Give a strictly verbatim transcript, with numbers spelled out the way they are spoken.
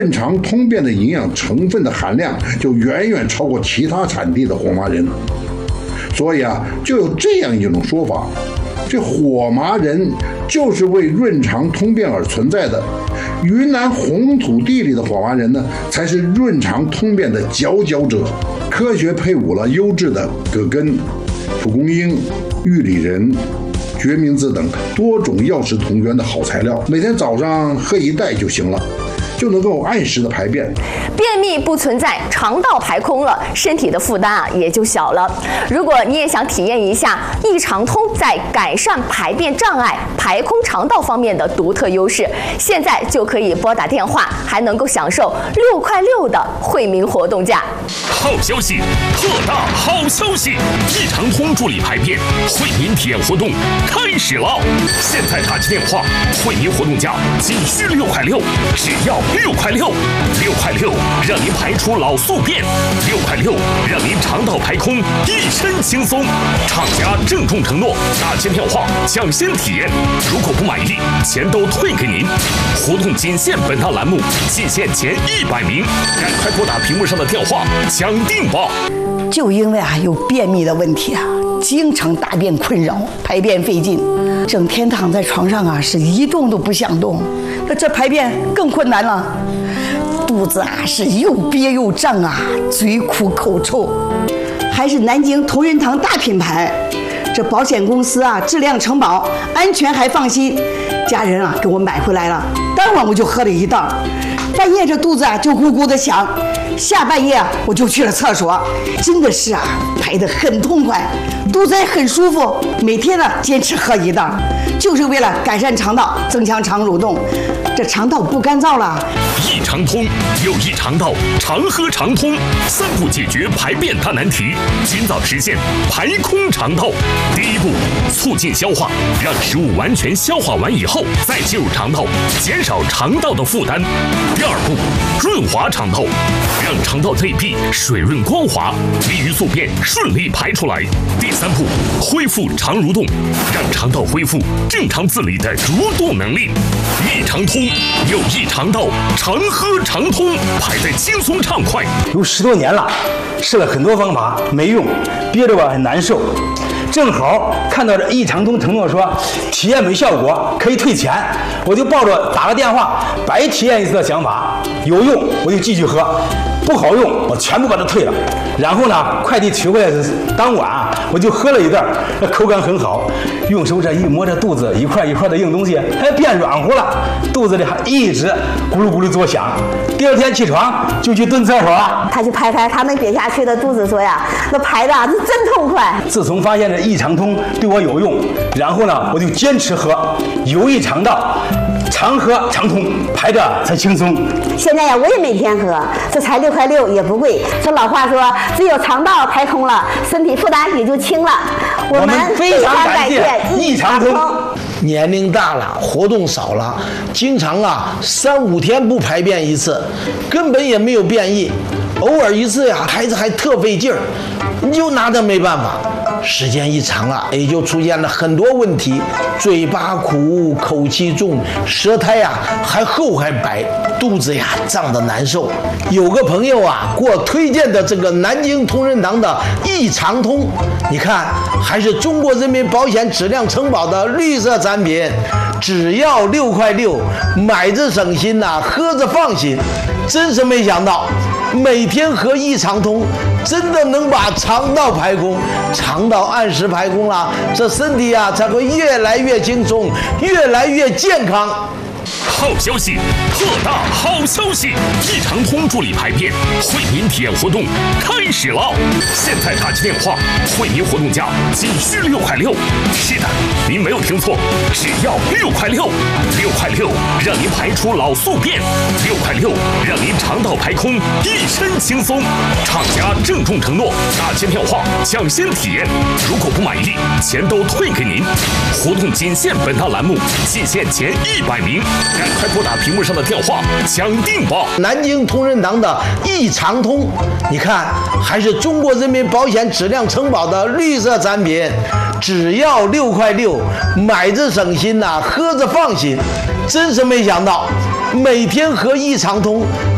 润肠通便的营养成分的含量就远远超过其他产地的火麻仁，所以啊，就有这样一种说法，这火麻仁就是为润肠通便而存在的。云南红土地里的火麻仁呢，才是润肠通便的佼佼者。科学配伍了优质的葛根、蒲公英、玉里仁、决明子等多种药食同源的好材料，每天早上喝一袋就行了，就能够按时的排便。 便秘不存在，肠道排空了，身体的负担啊也就小了。如果你也想体验一下益肠通在改善排便障碍、排空肠道方面的独特优势，现在就可以拨打电话，还能够享受六块六的惠民活动价。 好消息，特大好消息！益肠通助力排便惠民体验活动开始了！现在打起电话，惠民活动价仅需六块六，只要六块六，六块六让您排出老宿便，六块六让您肠道排空，一身轻松。厂家郑重承诺，打进电话抢先体验，如果不满意，钱都退给您。活动仅限本档栏目，仅限前一百名，赶快拨打屏幕上的电话抢定吧！ 就因为啊有便秘的问题啊，经常大便困扰，排便费劲，整天躺在床上啊是一动都不想动，那这排便更困难了。肚子啊是又憋又胀啊，嘴苦口臭，还是南京同仁堂大品牌，这保险公司啊质量承保，安全还放心，家人啊给我买回来了，当晚我就喝了一袋，半夜这肚子啊就咕咕的响，下半夜啊我就去了厕所，真的是啊排得很痛快，肚子也很舒服，每天呢坚持喝一袋，就是为了改善肠道，增强肠蠕动，这肠道不干燥了。 益肠通有益肠道，常喝常通，三步解决排便大难题，尽早实现排空肠道。第一步，促进消化，让食物完全消化完以后再进入肠道，减少肠道的负担。第二步，润滑肠道，让肠道内壁水润光滑，利于宿便顺利排出来。第三步，恢复肠蠕动，让肠道恢复正常自理的蠕动能力。益肠通有益肠道，常喝常通，排得轻松畅快。 有十多年了，试了很多方法没用，憋着吧很难受。正好看到这益肠通承诺说体验没效果可以退钱，我就抱着打个电话白体验一次的想法，有用我就继续喝，不好用我全部把它退了。然后呢，快递取回来的当晚啊，我就喝了一袋，口感很好，用手这一摸这肚子一块一块的硬东西还变软乎了，肚子里还一直咕噜咕噜作响。第二天起床就去蹲厕所了， 他去排排他那憋下去的肚子，说呀，那排的是真痛快。 自从发现这益肠通对我有用，然后呢，我就坚持喝，有益肠道，常喝常通，排着才轻松。 现在呀，我也每天喝，这才六块六，也不贵。这老话说，只有肠道排空了，身体负担也就轻了。我们非常感谢益肠通。 年龄大了，活动少了，经常啊三五天不排便一次，根本也没有便意，偶尔一次呀，孩子还特费劲儿，你就拿他没办法。时间一长啊，也就出现了很多问题，嘴巴苦，口气重，舌苔呀还厚还白，肚子呀胀得难受。有个朋友啊给我推荐的这个南京同仁堂的益肠通，你看还是中国人民保险质量承保的绿色产品，只要六块六，买着省心呐、啊，喝着放心。真是没想到，每天喝益肠通，真的能把肠道排空，肠道按时排空了，这身体啊才会越来越轻松，越来越健康。 好消息，特大好消息！益肠通助力排便惠民体验活动开始了！现在打起电话，惠民活动价仅需六块六。是的，您没有听错，只要六块六，六块六让您排出老宿便，六块六让您肠道排空，一身轻松。厂家郑重承诺，打进电话抢先体验，如果不满意，钱都退给您。活动仅限本档栏目，仅限前一百名。赶快拨打屏幕上的电话抢定吧！ 南京同仁堂的益肠通，你看还是中国人民保险质量承保的绿色产品，只要六块六，买着省心呐、啊，喝着放心。真是没想到，每天喝益肠通，